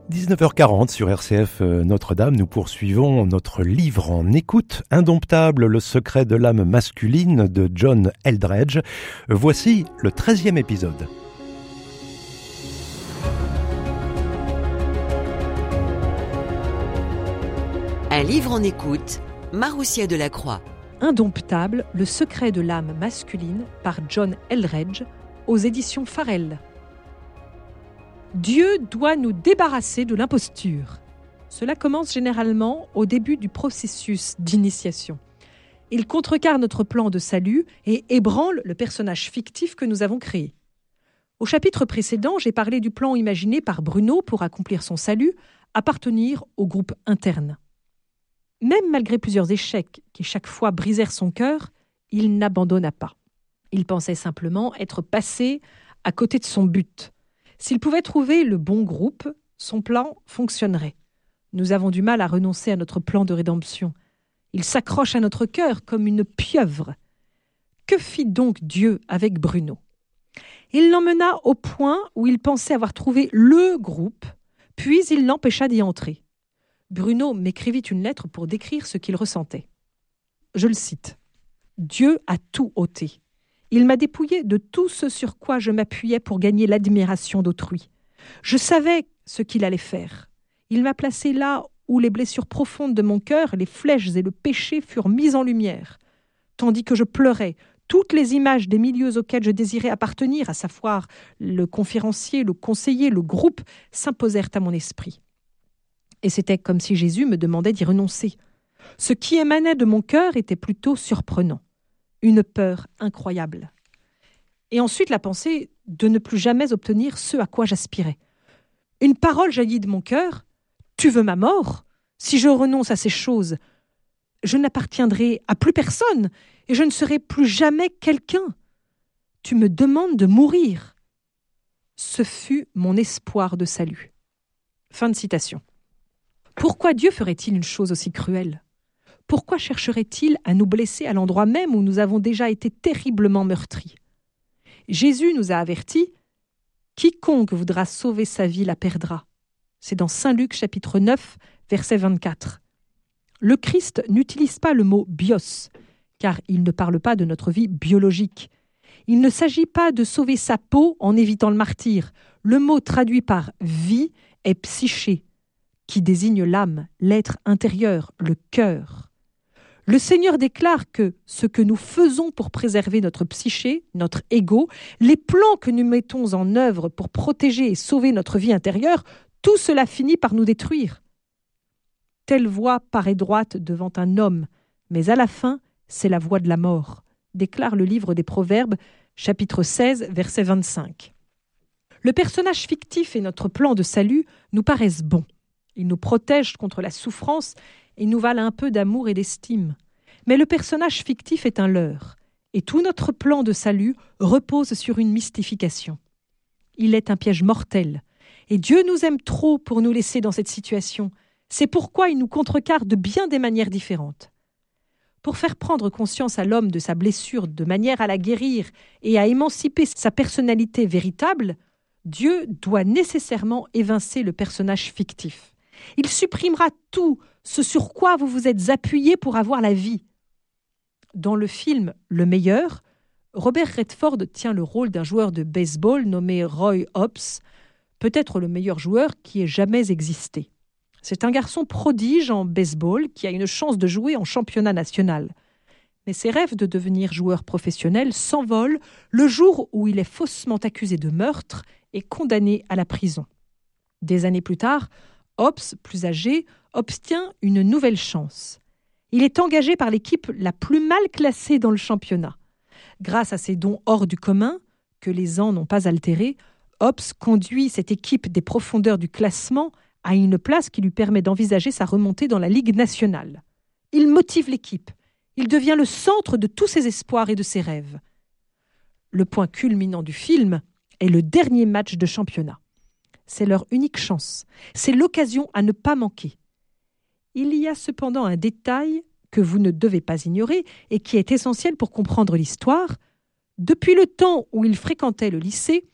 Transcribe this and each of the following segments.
19h40 sur RCF Notre-Dame, nous poursuivons notre livre en écoute, Indomptable, le secret de l'âme masculine de John Eldredge. Voici le 13e épisode. Un livre en écoute, Maroussia Delacroix. Indomptable, le secret de l'âme masculine par John Eldredge aux éditions Farel. Dieu doit nous débarrasser de l'imposture. Cela commence généralement au début du processus d'initiation. Il contrecarre notre plan de salut et ébranle le personnage fictif que nous avons créé. Au chapitre précédent, j'ai parlé du plan imaginé par Bruno pour accomplir son salut, appartenir au groupe interne. Même malgré plusieurs échecs qui chaque fois brisèrent son cœur, il n'abandonna pas. Il pensait simplement être passé à côté de son but. S'il pouvait trouver le bon groupe, son plan fonctionnerait. Nous avons du mal à renoncer à notre plan de rédemption. Il s'accroche à notre cœur comme une pieuvre. Que fit donc Dieu avec Bruno ? Il l'emmena au point où il pensait avoir trouvé le groupe, puis il l'empêcha d'y entrer. Bruno m'écrivit une lettre pour décrire ce qu'il ressentait. Je le cite. « Dieu a tout ôté. Il m'a dépouillé de tout ce sur quoi je m'appuyais pour gagner l'admiration d'autrui. Je savais ce qu'il allait faire. Il m'a placé là où les blessures profondes de mon cœur, les flèches et le péché furent mises en lumière. Tandis que je pleurais, toutes les images des milieux auxquels je désirais appartenir, à savoir le conférencier, le conseiller, le groupe, s'imposèrent à mon esprit. Et c'était comme si Jésus me demandait d'y renoncer. Ce qui émanait de mon cœur était plutôt surprenant. Une peur incroyable. Et ensuite la pensée de ne plus jamais obtenir ce à quoi j'aspirais. Une parole jaillit de mon cœur. « Tu veux ma mort ? Si je renonce à ces choses, je n'appartiendrai à plus personne et je ne serai plus jamais quelqu'un. Tu me demandes de mourir. » Ce fut mon espoir de salut. Fin de citation. Pourquoi Dieu ferait-il une chose aussi cruelle ? Pourquoi chercherait-il à nous blesser à l'endroit même où nous avons déjà été terriblement meurtris ? Jésus nous a avertis « Quiconque voudra sauver sa vie la perdra ». C'est dans Saint Luc chapitre 9, verset 24. Le Christ n'utilise pas le mot « bios », car il ne parle pas de notre vie biologique. Il ne s'agit pas de sauver sa peau en évitant le martyre. Le mot traduit par « vie » est « psyché », qui désigne l'âme, l'être intérieur, le cœur. Le Seigneur déclare que ce que nous faisons pour préserver notre psyché, notre ego, les plans que nous mettons en œuvre pour protéger et sauver notre vie intérieure, tout cela finit par nous détruire. Telle voie paraît droite devant un homme, mais à la fin, c'est la voie de la mort, déclare le livre des Proverbes, chapitre 16, verset 25. Le personnage fictif et notre plan de salut nous paraissent bons. Ils nous protègent contre la souffrance et nous valent un peu d'amour et d'estime. Mais le personnage fictif est un leurre, et tout notre plan de salut repose sur une mystification. Il est un piège mortel, et Dieu nous aime trop pour nous laisser dans cette situation. C'est pourquoi il nous contrecarre de bien des manières différentes. Pour faire prendre conscience à l'homme de sa blessure de manière à la guérir et à émanciper sa personnalité véritable, Dieu doit nécessairement évincer le personnage fictif. Il supprimera tout ce sur quoi vous vous êtes appuyé pour avoir la vie. Dans le film « Le meilleur », Robert Redford tient le rôle d'un joueur de baseball nommé Roy Hobbs, peut-être le meilleur joueur qui ait jamais existé. C'est un garçon prodige en baseball qui a une chance de jouer en championnat national. Mais ses rêves de devenir joueur professionnel s'envolent le jour où il est faussement accusé de meurtre et condamné à la prison. Des années plus tard, Hobbs, plus âgé, obtient une nouvelle chance. Il est engagé par l'équipe la plus mal classée dans le championnat. Grâce à ses dons hors du commun, que les ans n'ont pas altérés, Hobbs conduit cette équipe des profondeurs du classement à une place qui lui permet d'envisager sa remontée dans la Ligue nationale. Il motive l'équipe. Il devient le centre de tous ses espoirs et de ses rêves. Le point culminant du film est le dernier match de championnat. C'est leur unique chance. C'est l'occasion à ne pas manquer. Il y a cependant un détail que vous ne devez pas ignorer et qui est essentiel pour comprendre l'histoire. Depuis le temps où il fréquentait le lycée,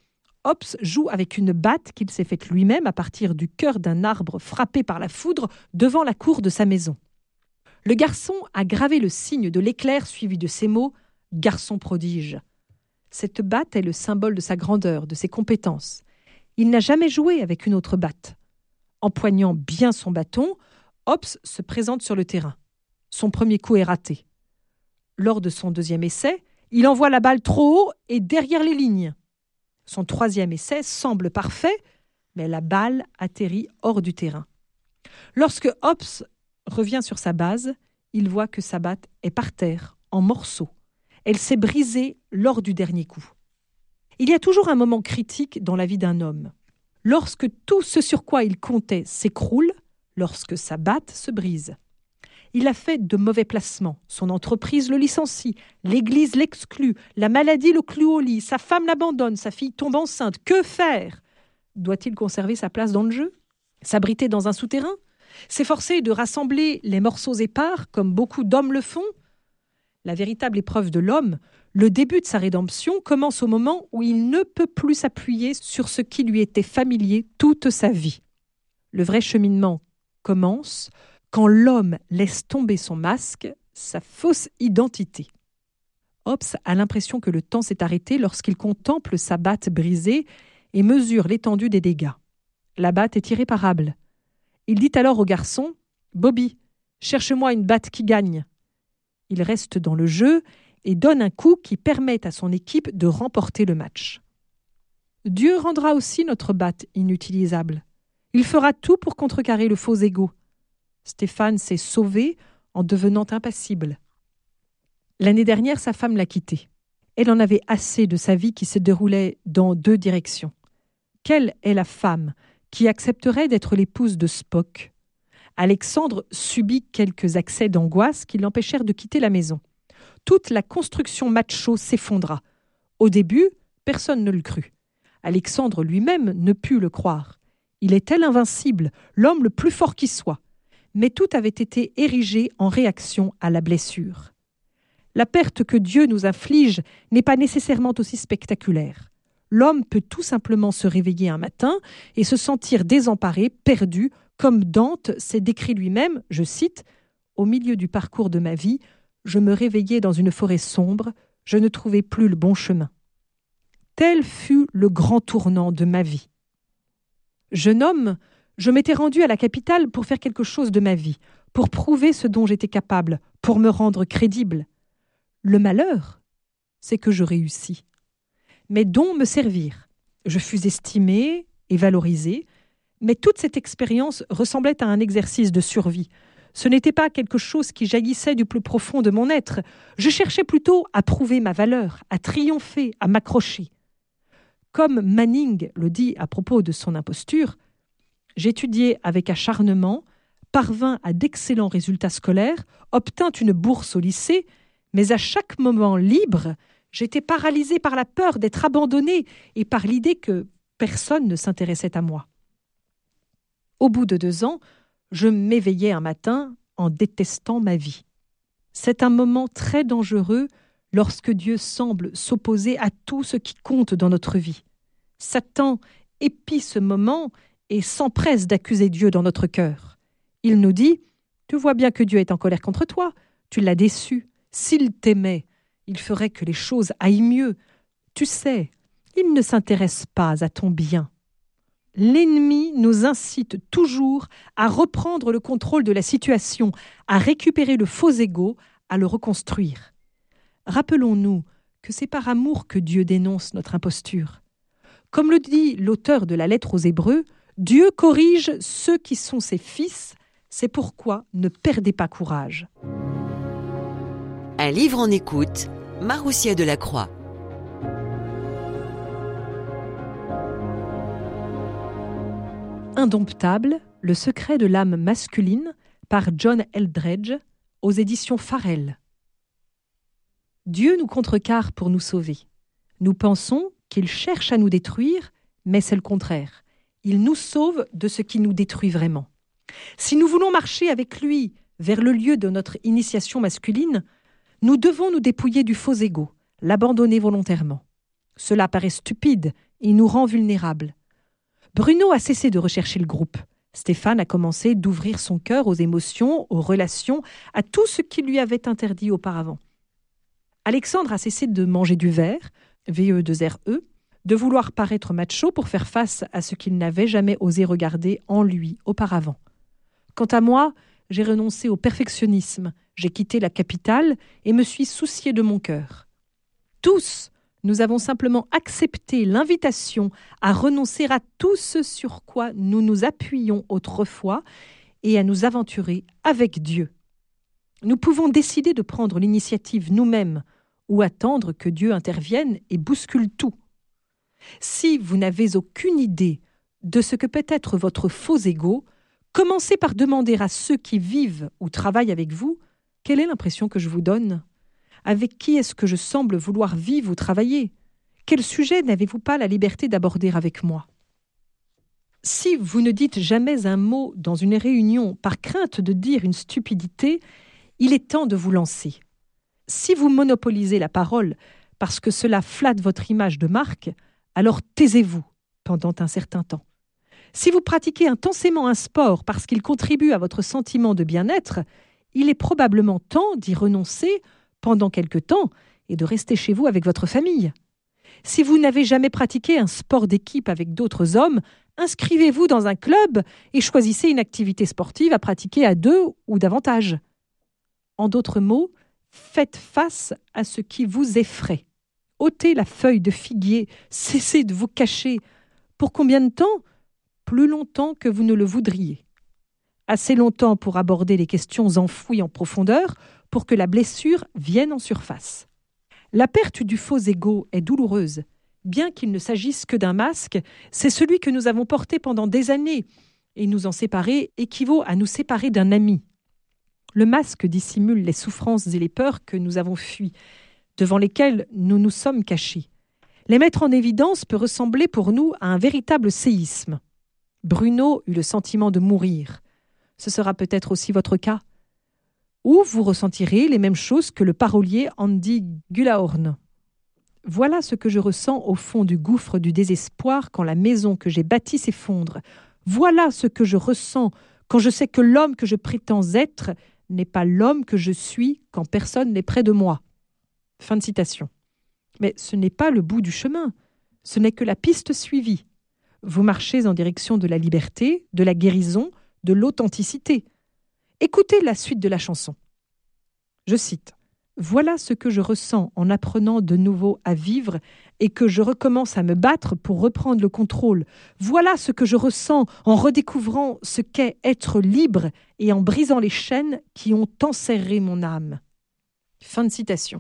Hobbes joue avec une batte qu'il s'est faite lui-même à partir du cœur d'un arbre frappé par la foudre devant la cour de sa maison. Le garçon a gravé le signe de l'éclair suivi de ces mots « garçon prodige ». Cette batte est le symbole de sa grandeur, de ses compétences. Il n'a jamais joué avec une autre batte. Empoignant bien son bâton, Hobbes se présente sur le terrain. Son premier coup est raté. Lors de son deuxième essai, il envoie la balle trop haut et derrière les lignes. Son troisième essai semble parfait, mais la balle atterrit hors du terrain. Lorsque Hobbes revient sur sa base, il voit que sa batte est par terre, en morceaux. Elle s'est brisée lors du dernier coup. Il y a toujours un moment critique dans la vie d'un homme. Lorsque tout ce sur quoi il comptait s'écroule, lorsque sa batte se brise. Il a fait de mauvais placements. Son entreprise le licencie, l'église l'exclut, la maladie le cloue au lit, sa femme l'abandonne, sa fille tombe enceinte. Que faire ? Doit-il conserver sa place dans le jeu ? S'abriter dans un souterrain ? S'efforcer de rassembler les morceaux épars comme beaucoup d'hommes le font ? La véritable épreuve de l'homme, le début de sa rédemption, commence au moment où il ne peut plus s'appuyer sur ce qui lui était familier toute sa vie. Le vrai cheminement commence quand l'homme laisse tomber son masque, sa fausse identité. Hobbes a l'impression que le temps s'est arrêté lorsqu'il contemple sa batte brisée et mesure l'étendue des dégâts. La batte est irréparable. Il dit alors au garçon « Bobby, cherche-moi une batte qui gagne ». Il reste dans le jeu et donne un coup qui permet à son équipe de remporter le match. Dieu rendra aussi notre batte inutilisable. Il fera tout pour contrecarrer le faux ego. Stéphane s'est sauvé en devenant impassible. L'année dernière, sa femme l'a quitté. Elle en avait assez de sa vie qui se déroulait dans deux directions. Quelle est la femme qui accepterait d'être l'épouse de Spock ? Alexandre subit quelques accès d'angoisse qui l'empêchèrent de quitter la maison. Toute la construction macho s'effondra. Au début, personne ne le crut. Alexandre lui-même ne put le croire. Il était l'invincible, l'homme le plus fort qui soit. Mais tout avait été érigé en réaction à la blessure. La perte que Dieu nous inflige n'est pas nécessairement aussi spectaculaire. L'homme peut tout simplement se réveiller un matin et se sentir désemparé, perdu, comme Dante s'est décrit lui-même, je cite, « Au milieu du parcours de ma vie, je me réveillais dans une forêt sombre, je ne trouvais plus le bon chemin. » Tel fut le grand tournant de ma vie. Jeune homme, je m'étais rendu à la capitale pour faire quelque chose de ma vie, pour prouver ce dont j'étais capable, pour me rendre crédible. Le malheur, c'est que je réussis. Mes dons me servirent. Je fus estimé et valorisé, mais toute cette expérience ressemblait à un exercice de survie. Ce n'était pas quelque chose qui jaillissait du plus profond de mon être. Je cherchais plutôt à prouver ma valeur, à triompher, à m'accrocher. Comme Manning le dit à propos de son imposture, j'étudiai avec acharnement, parvint à d'excellents résultats scolaires, obtint une bourse au lycée, mais à chaque moment libre, j'étais paralysé par la peur d'être abandonné et par l'idée que personne ne s'intéressait à moi. Au bout de 2 ans, je m'éveillais un matin en détestant ma vie. C'est un moment très dangereux lorsque Dieu semble s'opposer à tout ce qui compte dans notre vie. Satan épie ce moment et s'empresse d'accuser Dieu dans notre cœur. Il nous dit « Tu vois bien que Dieu est en colère contre toi, tu l'as déçu. S'il t'aimait, il ferait que les choses aillent mieux. Tu sais, il ne s'intéresse pas à ton bien. » L'ennemi nous incite toujours à reprendre le contrôle de la situation, à récupérer le faux ego, à le reconstruire. Rappelons-nous que c'est par amour que Dieu dénonce notre imposture. Comme le dit l'auteur de la lettre aux Hébreux, Dieu corrige ceux qui sont ses fils, c'est pourquoi ne perdez pas courage. Un livre en écoute, Maroussia Delacroix. Indomptable, le secret de l'âme masculine par John Eldredge aux éditions Farel. Dieu nous contrecarre pour nous sauver. Nous pensons qu'il cherche à nous détruire, mais c'est le contraire. Il nous sauve de ce qui nous détruit vraiment. Si nous voulons marcher avec lui vers le lieu de notre initiation masculine, nous devons nous dépouiller du faux ego, l'abandonner volontairement. Cela paraît stupide et nous rend vulnérables. Bruno a cessé de rechercher le groupe. Stéphane a commencé d'ouvrir son cœur aux émotions, aux relations, à tout ce qui lui avait interdit auparavant. Alexandre a cessé de manger du verre, VE2RE, de vouloir paraître macho pour faire face à ce qu'il n'avait jamais osé regarder en lui auparavant. Quant à moi, j'ai renoncé au perfectionnisme, j'ai quitté la capitale et me suis soucié de mon cœur. Tous, nous avons simplement accepté l'invitation à renoncer à tout ce sur quoi nous nous appuyions autrefois et à nous aventurer avec Dieu. Nous pouvons décider de prendre l'initiative nous-mêmes ou attendre que Dieu intervienne et bouscule tout. Si vous n'avez aucune idée de ce que peut être votre faux ego, commencez par demander à ceux qui vivent ou travaillent avec vous « Quelle est l'impression que je vous donne ? Avec qui est-ce que je semble vouloir vivre ou travailler ? Quel sujet n'avez-vous pas la liberté d'aborder avec moi ?» Si vous ne dites jamais un mot dans une réunion par crainte de dire une stupidité, il est temps de vous lancer. Si vous monopolisez la parole parce que cela flatte votre image de marque, alors taisez-vous pendant un certain temps. Si vous pratiquez intensément un sport parce qu'il contribue à votre sentiment de bien-être, il est probablement temps d'y renoncer pendant quelque temps et de rester chez vous avec votre famille. Si vous n'avez jamais pratiqué un sport d'équipe avec d'autres hommes, inscrivez-vous dans un club et choisissez une activité sportive à pratiquer à 2 ou davantage. En d'autres mots, faites face à ce qui vous effraie. Ôtez la feuille de figuier, cessez de vous cacher. Pour combien de temps ? Plus longtemps que vous ne le voudriez. Assez longtemps pour aborder les questions enfouies en profondeur, pour que la blessure vienne en surface. La perte du faux ego est douloureuse. Bien qu'il ne s'agisse que d'un masque, c'est celui que nous avons porté pendant des années, et nous en séparer équivaut à nous séparer d'un ami. Le masque dissimule les souffrances et les peurs que nous avons fuies, devant lesquelles nous nous sommes cachés. Les mettre en évidence peut ressembler pour nous à un véritable séisme. Bruno eut le sentiment de mourir. Ce sera peut-être aussi votre cas. Ou vous ressentirez les mêmes choses que le parolier Andy Gullahorn. Voilà ce que je ressens au fond du gouffre du désespoir quand la maison que j'ai bâtie s'effondre. Voilà ce que je ressens quand je sais que l'homme que je prétends être n'est pas l'homme que je suis quand personne n'est près de moi. Fin de citation. Mais ce n'est pas le bout du chemin. Ce n'est que la piste suivie. Vous marchez en direction de la liberté, de la guérison, de l'authenticité. Écoutez la suite de la chanson. Je cite. « Voilà ce que je ressens en apprenant de nouveau à vivre et que je recommence à me battre pour reprendre le contrôle. Voilà ce que je ressens en redécouvrant ce qu'est être libre et en brisant les chaînes qui ont enserré mon âme. » Fin de citation.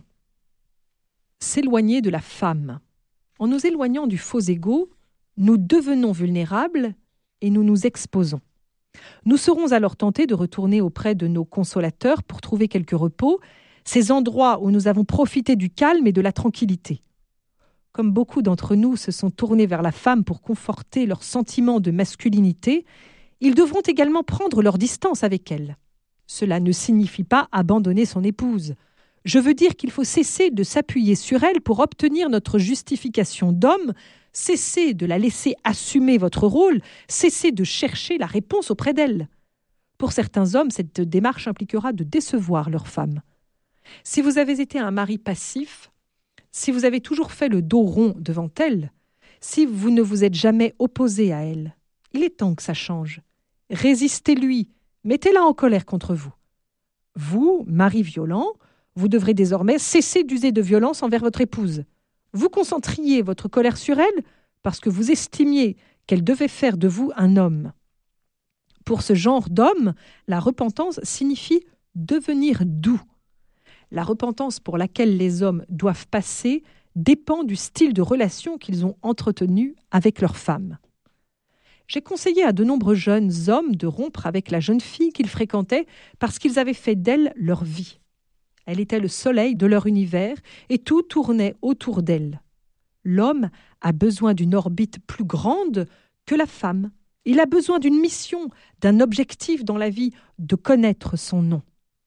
S'éloigner de la femme. En nous éloignant du faux ego, nous devenons vulnérables et nous nous exposons. Nous serons alors tentés de retourner auprès de nos consolateurs pour trouver quelque repos, ces endroits où nous avons profité du calme et de la tranquillité. Comme beaucoup d'entre nous se sont tournés vers la femme pour conforter leur sentiment de masculinité, ils devront également prendre leur distance avec elle. Cela ne signifie pas abandonner son épouse. Je veux dire qu'il faut cesser de s'appuyer sur elle pour obtenir notre justification d'homme, cesser de la laisser assumer votre rôle, cesser de chercher la réponse auprès d'elle. Pour certains hommes, cette démarche impliquera de décevoir leur femme. Si vous avez été un mari passif, si vous avez toujours fait le dos rond devant elle, si vous ne vous êtes jamais opposé à elle, il est temps que ça change. Résistez-lui, mettez-la en colère contre vous. Vous, mari violent, vous devrez désormais cesser d'user de violence envers votre épouse. Vous concentriez votre colère sur elle parce que vous estimiez qu'elle devait faire de vous un homme. Pour ce genre d'homme, la repentance signifie devenir doux. La repentance pour laquelle les hommes doivent passer dépend du style de relation qu'ils ont entretenu avec leur femme. J'ai conseillé à de nombreux jeunes hommes de rompre avec la jeune fille qu'ils fréquentaient parce qu'ils avaient fait d'elle leur vie. Elle était le soleil de leur univers et tout tournait autour d'elle. L'homme a besoin d'une orbite plus grande que la femme. Il a besoin d'une mission, d'un objectif dans la vie, de connaître son nom.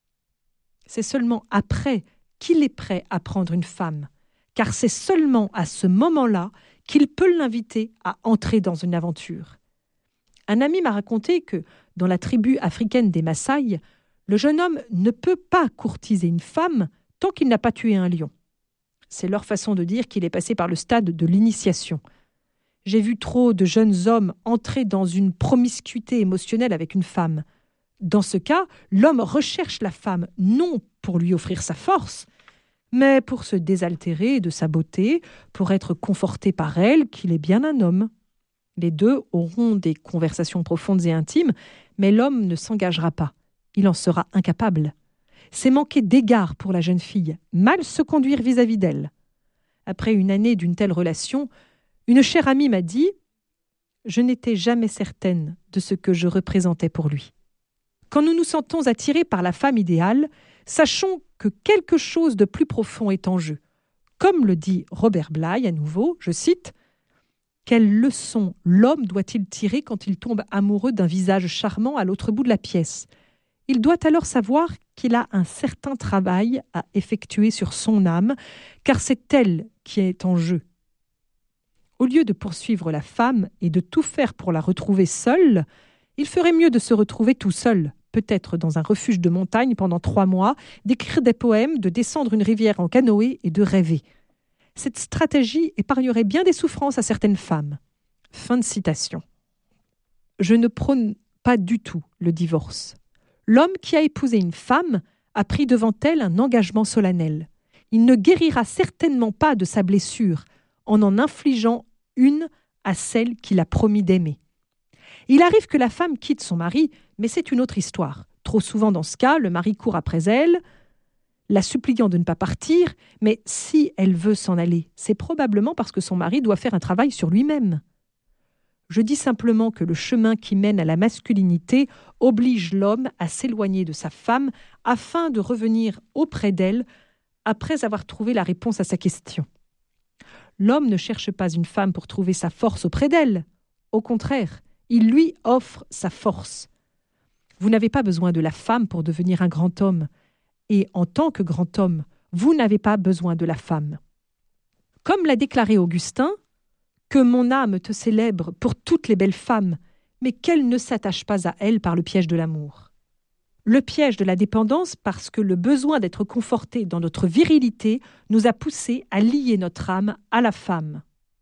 C'est seulement après qu'il est prêt à prendre une femme, car c'est seulement à ce moment-là qu'il peut l'inviter à entrer dans une aventure. Un ami m'a raconté que, dans la tribu africaine des Maasai, le jeune homme ne peut pas courtiser une femme tant qu'il n'a pas tué un lion. C'est leur façon de dire qu'il est passé par le stade de l'initiation. J'ai vu trop de jeunes hommes entrer dans une promiscuité émotionnelle avec une femme. Dans ce cas, l'homme recherche la femme non pour lui offrir sa force, mais pour se désaltérer de sa beauté, pour être conforté par elle qu'il est bien un homme. Les deux auront des conversations profondes et intimes, mais l'homme ne s'engagera pas. Il en sera incapable. C'est manquer d'égard pour la jeune fille, mal se conduire vis-à-vis d'elle. Après une année d'une telle relation, une chère amie m'a dit « Je n'étais jamais certaine de ce que je représentais pour lui. » Quand nous nous sentons attirés par la femme idéale, sachons que quelque chose de plus profond est en jeu. Comme le dit Robert Bly à nouveau, je cite « Quelle leçon l'homme doit-il tirer quand il tombe amoureux d'un visage charmant à l'autre bout de la pièce ? Il doit alors savoir qu'il a un certain travail à effectuer sur son âme, car c'est elle qui est en jeu. Au lieu de poursuivre la femme et de tout faire pour la retrouver seule, il ferait mieux de se retrouver tout seul, peut-être dans un refuge de montagne pendant 3 mois, d'écrire des poèmes, de descendre une rivière en canoë et de rêver. Cette stratégie épargnerait bien des souffrances à certaines femmes. » Fin de citation. Je ne prône pas du tout le divorce. L'homme qui a épousé une femme a pris devant elle un engagement solennel. Il ne guérira certainement pas de sa blessure en infligeant une à celle qu'il a promis d'aimer. Il arrive que la femme quitte son mari, mais c'est une autre histoire. Trop souvent dans ce cas, le mari court après elle, la suppliant de ne pas partir, mais si elle veut s'en aller, c'est probablement parce que son mari doit faire un travail sur lui-même. Je dis simplement que le chemin qui mène à la masculinité oblige l'homme à s'éloigner de sa femme afin de revenir auprès d'elle après avoir trouvé la réponse à sa question. L'homme ne cherche pas une femme pour trouver sa force auprès d'elle. Au contraire, il lui offre sa force. Vous n'avez pas besoin de la femme pour devenir un grand homme. Et en tant que grand homme, vous n'avez pas besoin de la femme. Comme l'a déclaré Augustin, « Que mon âme te célèbre pour toutes les belles femmes, mais qu'elle ne s'attache pas à elle par le piège de l'amour. » Le piège de la dépendance parce que le besoin d'être conforté dans notre virilité nous a poussés à lier notre âme à la femme.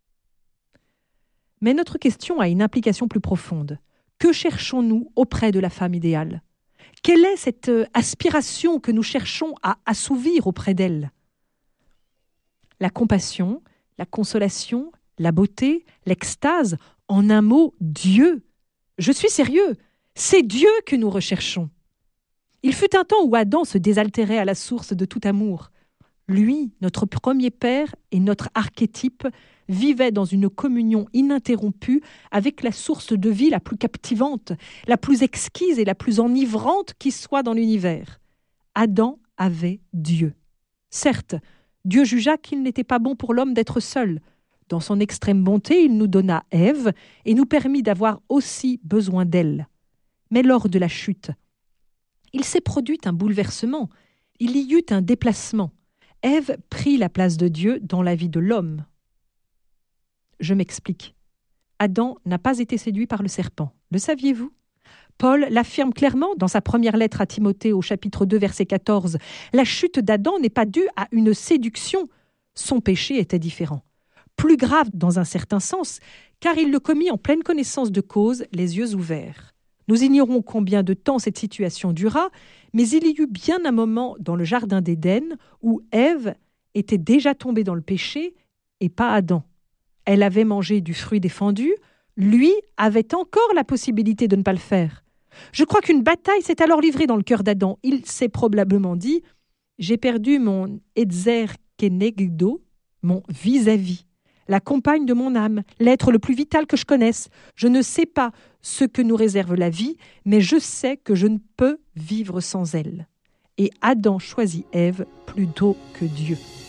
Mais notre question a une implication plus profonde. Que cherchons-nous auprès de la femme idéale ? Quelle est cette aspiration que nous cherchons à assouvir auprès d'elle ? La compassion, la consolation, la beauté, l'extase, en un mot, Dieu. Je suis sérieux, c'est Dieu que nous recherchons. Il fut un temps où Adam se désaltérait à la source de tout amour. Lui, notre premier père et notre archétype, vivait dans une communion ininterrompue avec la source de vie la plus captivante, la plus exquise et la plus enivrante qui soit dans l'univers. Adam avait Dieu. Certes, Dieu jugea qu'il n'était pas bon pour l'homme d'être seul. Dans son extrême bonté, il nous donna Ève et nous permit d'avoir aussi besoin d'elle. Mais lors de la chute, il s'est produit un bouleversement. Il y eut un déplacement. Ève prit la place de Dieu dans la vie de l'homme. Je m'explique. Adam n'a pas été séduit par le serpent. Le saviez-vous ? Paul l'affirme clairement dans sa première lettre à Timothée au chapitre 2, verset 14. La chute d'Adam n'est pas due à une séduction. Son péché était différent. Plus grave dans un certain sens, car il le commit en pleine connaissance de cause, les yeux ouverts. Nous ignorons combien de temps cette situation dura, mais il y eut bien un moment dans le jardin d'Éden où Ève était déjà tombée dans le péché et pas Adam. Elle avait mangé du fruit défendu, lui avait encore la possibilité de ne pas le faire. Je crois qu'une bataille s'est alors livrée dans le cœur d'Adam. Il s'est probablement dit « J'ai perdu mon Etzer Kenegdo, mon vis-à-vis. La compagne de mon âme, l'être le plus vital que je connaisse. Je ne sais pas ce que nous réserve la vie, mais je sais que je ne peux vivre sans elle. » Et Adam choisit Ève plutôt que Dieu.